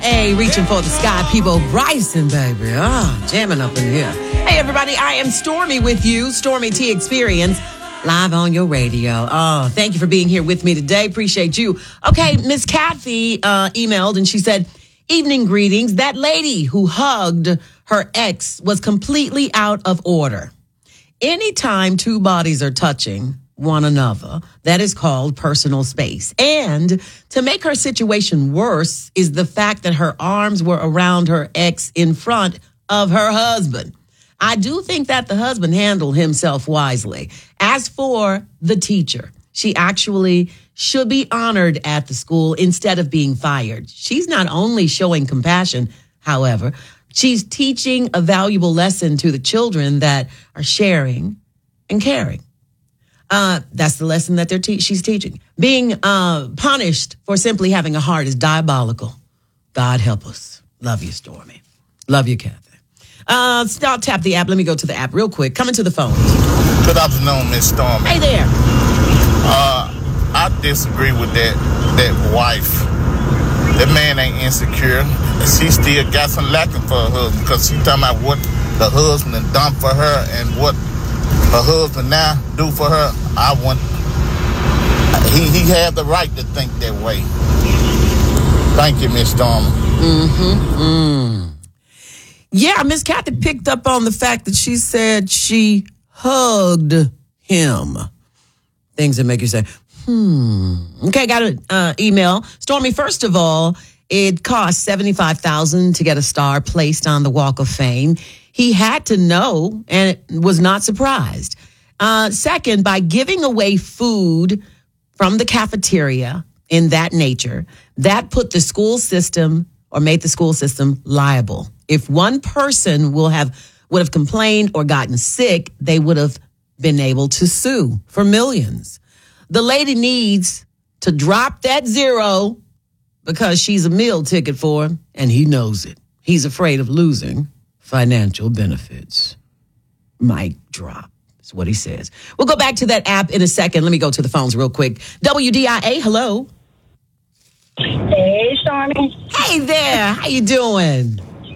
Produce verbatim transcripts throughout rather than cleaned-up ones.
Hey, reaching for the sky, people. Bryson, baby. Ah, jamming up in here. Hey, everybody. I am Stormy with you. Stormy T Experience. Live on your radio. Oh, thank you for being here with me today. Appreciate you. Okay, Miss Kathy uh, emailed and she said, evening greetings. That lady who hugged her ex was completely out of order. Anytime two bodies are touching one another, that is called personal space. And to make her situation worse is the fact that her arms were around her ex in front of her husband. I do think that the husband handled himself wisely. As for the teacher, she actually should be honored at the school instead of being fired. She's not only showing compassion, however, she's teaching a valuable lesson to the children that are sharing and caring. Uh, that's the lesson that they're te- she's teaching. Being uh, punished for simply having a heart is diabolical. God help us. Love you, Stormy. Love you, Kathy. Uh, stop, tap the app. Let me go to the app real quick. Coming to the phone. Good afternoon, Miss Stormy. Hey there. Uh, I disagree with that that wife. That man ain't insecure. She still got some lacking for her husband because she talking about what the husband done for her and what her husband now do for her. I want. He he had the right to think that way. Thank you, Miss Stormy. Mm-hmm. Mm. Yeah, Miss Kathy picked up on the fact that she said she hugged him. Things that make you say, hmm. Okay, got an uh, email. Stormy, first of all, it cost seventy-five thousand dollars to get a star placed on the Walk of Fame. He had to know and was not surprised. Uh, second, by giving away food from the cafeteria in that nature, that put the school system or made the school system liable. If one person will have would have complained or gotten sick, they would have been able to sue for millions. The lady needs to drop that zero because she's a meal ticket for him, and he knows it. He's afraid of losing financial benefits. Mic drop is what he says. We'll go back to that app in a second. Let me go to the phones real quick. W D I A, hello. Hey, Stormy. Hey there. How you doing?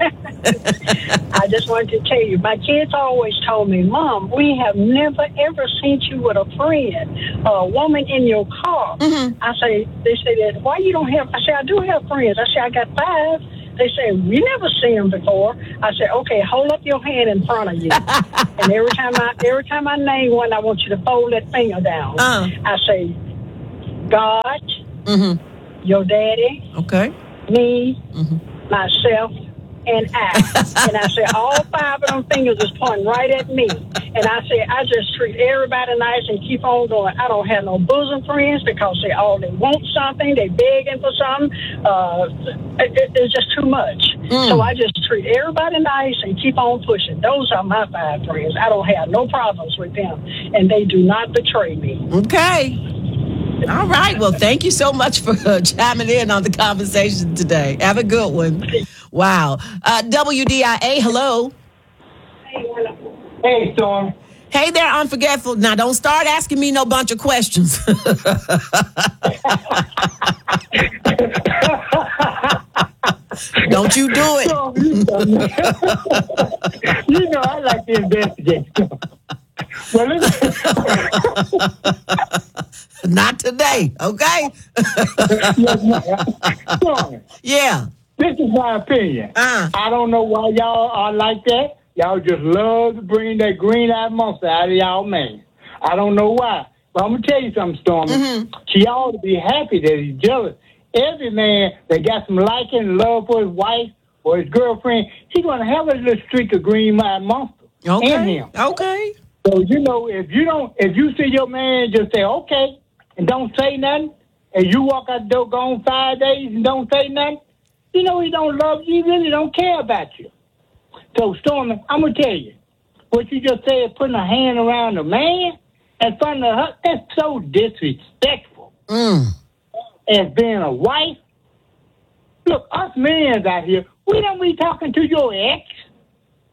I just wanted to tell you, my kids always told me, Mom, we have never, ever seen you with a friend, a woman in your car. Mm-hmm. I say, they say that, why you don't have, I say, I do have friends. I say, I got five. They say, we never seen them before. I say, okay, hold up your hand in front of you. And every time I, every time I name one, I want you to fold that finger down. Uh. I say, God, Mm-hmm. your daddy, Okay. me, Mm-hmm. myself, and I. And I said, all five of them fingers is pointing right at me. And I said, I just treat everybody nice and keep on going. I don't have no bosom friends because they all they want something. They begging for something. Uh, it, it's just too much. Mm. So I just treat everybody nice and keep on pushing. Those are my five friends. I don't have no problems with them. And they do not betray me. Okay. All right. Well, thank you so much for uh, chiming in on the conversation today. Have a good one. Wow. Uh, W D I A, hello. Hey, Storm. Hey there, Unforgetful. Now, don't start asking me no bunch of questions. Don't you do it. Storm, you, know, you know I like to investigate. Well, Not today, okay? Storm, Yeah. this is my opinion. Uh. I don't know why y'all are like that. Y'all just love to bring that green-eyed monster out of y'all man. I don't know why. But I'm going to tell you something, Stormy. Mm-hmm. She ought to be happy that he's jealous. Every man that got some liking and love for his wife or his girlfriend, he's going to have a little streak of green-eyed monster Okay. in him. Okay. So, you know, if you don't, if you see your man just say, okay, and don't say nothing, and you walk out the door gone five days and don't say nothing, you know he don't love you. He really don't care about you. So, Stormy, I'm going to tell you, what you just said, putting a hand around a man in front of her, that's so disrespectful. Mm. As being a wife. Look, us men out here, we don't be talking to your ex.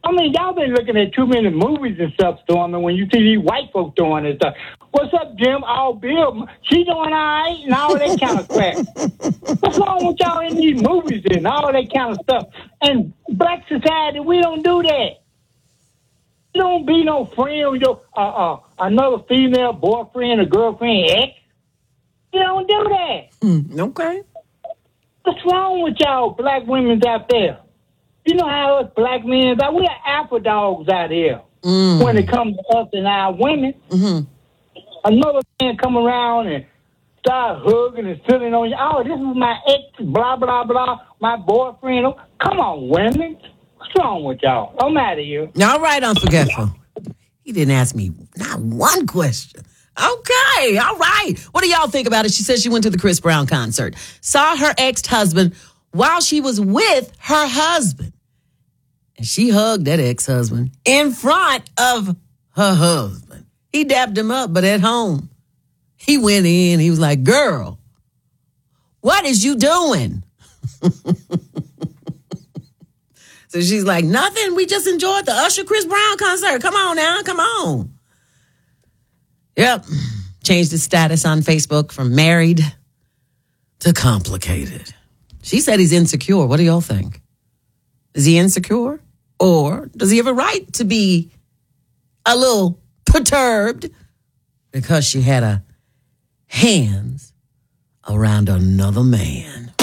I mean, y'all been looking at too many movies and stuff, Stormy, when you see these white folks doing this stuff. What's up, Jim? Oh, Bill, she doing all right and all that kind of crap. What's wrong with y'all in these movies and all that kind of stuff? And black society, we don't do that. You don't be no friend with your, uh, uh, another female boyfriend or girlfriend ex. You don't do that. Mm, okay. What's wrong with y'all black women out there? You know how us black men are. We are alpha dogs out here Mm. when it comes to us and our women. Mm-hmm. Another man come around and start hugging and sitting on you. Oh, this is my ex, blah, blah, blah, my boyfriend. Oh, come on, women. What's wrong with y'all? I'm out of here. All right, Unforgetful. He didn't ask me not one question. Okay, all right. What do y'all think about it? She said she went to the Chris Brown concert, saw her ex-husband while she was with her husband. And she hugged that ex-husband in front of her husband. He dapped him up, but at home, he went in. He was like, girl, what is you doing? So she's like, nothing. We just enjoyed the Usher Chris Brown concert. Come on now. Come on. Yep. Changed his status on Facebook from married to complicated. She said he's insecure. What do y'all think? Is he insecure? Or does he have a right to be a little perturbed because she had her hands around another man?